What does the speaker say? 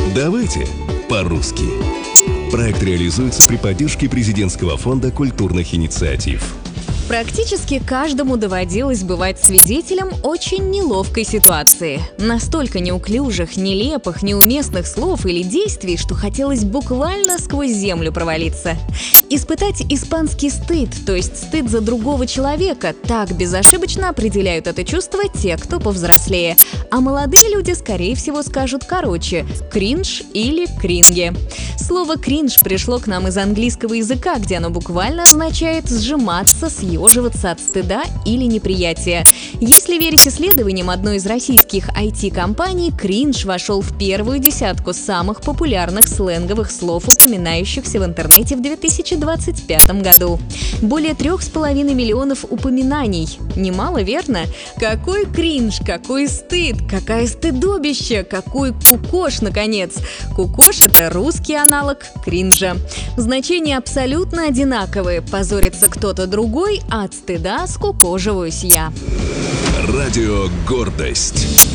Давайте по-русски. Проект реализуется при поддержке Президентского фонда культурных инициатив. Практически каждому доводилось бывать свидетелем очень неловкой ситуации. Настолько неуклюжих, нелепых, неуместных слов или действий, что хотелось буквально сквозь землю провалиться. Испытать испанский стыд, то есть стыд за другого человека, так безошибочно определяют это чувство те, кто повзрослее. А молодые люди, скорее всего, скажут короче – кринж или кринги. Слово «кринж» пришло к нам из английского языка, где оно буквально означает «сжиматься», «съеживаться от стыда» или неприятия. Если верить исследованиям одной из российских IT-компаний, кринж вошел в первую десятку самых популярных сленговых слов, упоминающихся в интернете в 2025 году. Более 3,5 миллионов упоминаний. Немало, верно? Какой кринж, какой стыд, какая стыдобище, какой кукош, наконец. Кукош — это русский аналог кринжа. Значения абсолютно одинаковые. Позорится кто-то другой, а от стыда скукоживаюсь я. Радио «Гордость».